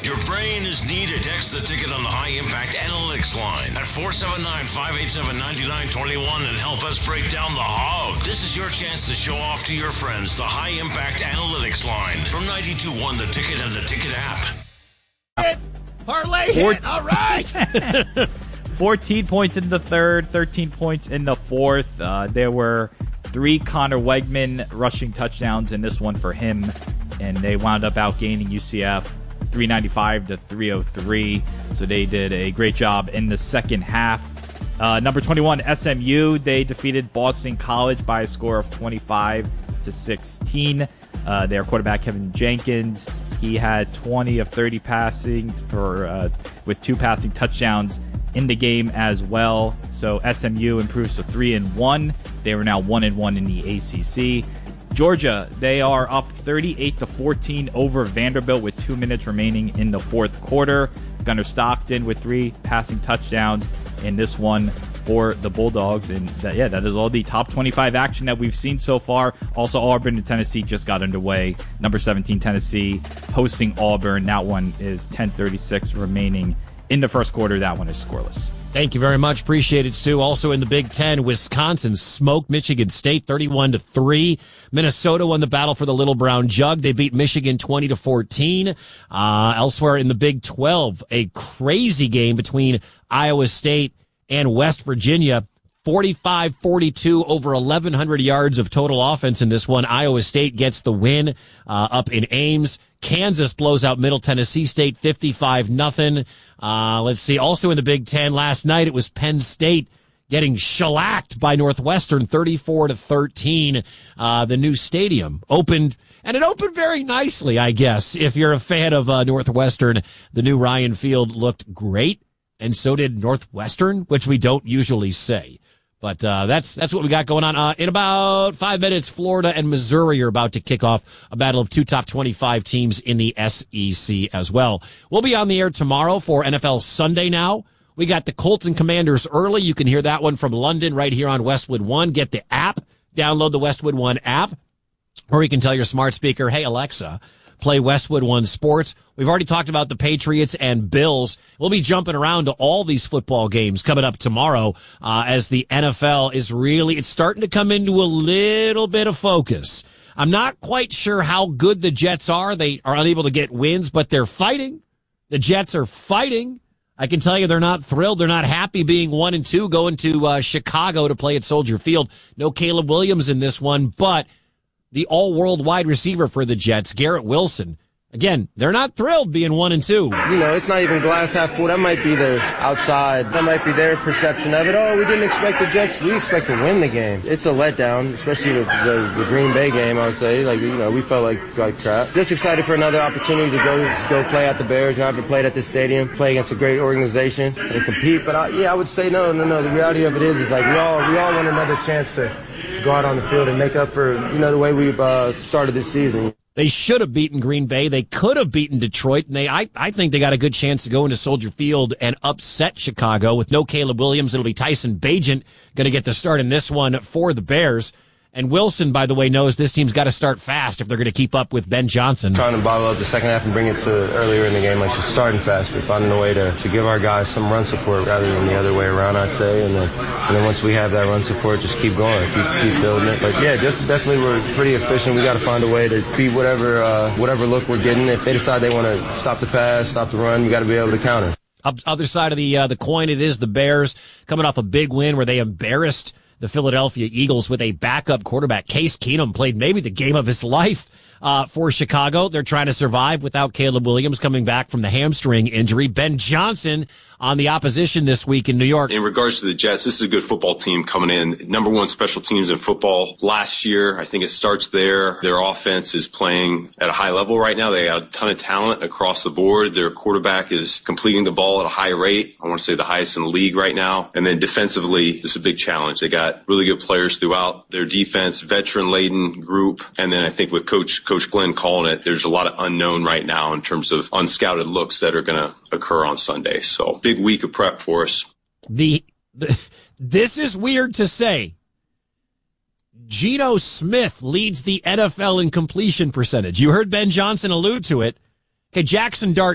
Your brain is needed. Text the ticket on the High Impact Analytics line at 479-587-9921 and help us break down the hog. This is your chance to show off to your friends the High Impact Analytics line from 92.1 The Ticket and the Ticket app. Parlay hit. All right. 14 points in the third, 13 points in the fourth. There were 3 Connor Wegman rushing touchdowns in this one for him, and they wound up outgaining UCF 395 to 303. So they did a great job in the second half. Number 21, SMU, they defeated Boston College by a score of 25 to 16. Their quarterback, Kevin Jenkins, he had 20 of 30 passing with 2 passing touchdowns in the game as well. So SMU improves to 3-1. They were now 1-1 in the ACC. Georgia, they are up 38 to 14 over Vanderbilt with 2 minutes remaining in the fourth quarter. Gunnar Stockton with 3 passing touchdowns in this one for the Bulldogs. And that is all the top 25 action that we've seen so far. Also, Auburn and Tennessee just got underway. Number 17, Tennessee, hosting Auburn. That one is 10:36 remaining in the first quarter. That one is scoreless. Thank you very much. Appreciate it, Stu. Also in the Big Ten, Wisconsin smoked Michigan State 31-3. Minnesota won the battle for the Little Brown Jug. They beat Michigan 20-14. Elsewhere in the Big 12, a crazy game between Iowa State and West Virginia. 45-42, over 1,100 yards of total offense in this one. Iowa State gets the win up in Ames. Kansas blows out Middle Tennessee State 55-0. Let's see. Also in the Big Ten last night, it was Penn State getting shellacked by Northwestern 34-13. The new stadium opened, and it opened very nicely, I guess. If you're a fan of Northwestern, the new Ryan Field looked great, and so did Northwestern, which we don't usually say. But that's what we got going on. In about 5 minutes, Florida and Missouri are about to kick off a battle of 2 top 25 teams in the SEC as well. We'll be on the air tomorrow for NFL Sunday now. We got the Colts and Commanders early. You can hear that one from London right here on Westwood One. Get the app. Download the Westwood One app. Or you can tell your smart speaker, hey, Alexa, play Westwood One Sports. We've already talked about the Patriots and Bills. We'll be jumping around to all these football games coming up tomorrow as the NFL is it's starting to come into a little bit of focus. I'm not quite sure how good the Jets are. They are unable to get wins, but they're fighting. The Jets are fighting. I can tell you they're not thrilled. They're not happy being 1-2 going to Chicago to play at Soldier Field. No Caleb Williams in this one, but the all-world wide receiver for the Jets, Garrett Wilson. Again, they're not thrilled being 1-2. You know, it's not even glass half full. That might be the outside. That might be their perception of it. Oh, we didn't expect the Jets. We expect to win the game. It's a letdown, especially the Green Bay game, I would say. We felt like crap. Just excited for another opportunity to go play at the Bears. Never played at this stadium, play against a great organization and compete. But I would say no. The reality of it is we all want another chance to go out on the field and make up for, the way we've started this season. They should have beaten Green Bay. They could have beaten Detroit, and I think they got a good chance to go into Soldier Field and upset Chicago. With no Caleb Williams, it'll be Tyson Bagent going to get the start in this one for the Bears. And Wilson, by the way, knows this team's got to start fast if they're going to keep up with Ben Johnson. Trying to bottle up the second half and bring it to earlier in the game, just starting faster, finding a way to give our guys some run support rather than the other way around, I'd say. And then once we have that run support, just keep going, keep building it. But yeah, definitely we're pretty efficient. We got to find a way to beat whatever look we're getting. If they decide they want to stop the pass, stop the run, we got to be able to counter. Other side of the coin, it is the Bears coming off a big win where they embarrassed the Philadelphia Eagles with a backup quarterback. Case Keenum played maybe the game of his life for Chicago. They're trying to survive without Caleb Williams coming back from the hamstring injury. Ben Johnson on the opposition this week in New York. In regards to the Jets, this is a good football team coming in. Number one special teams in football last year. I think it starts there. Their offense is playing at a high level right now. They got a ton of talent across the board. Their quarterback is completing the ball at a high rate. I want to say the highest in the league right now. And then defensively, this is a big challenge. They got really good players throughout their defense, veteran-laden group. And then I think with Coach Glenn calling it, there's a lot of unknown right now in terms of unscouted looks that are going to occur on Sunday. So big week of prep for us. This is weird to say. Geno Smith leads the NFL in completion percentage. You heard Ben Johnson allude to it. Okay, Jackson Dart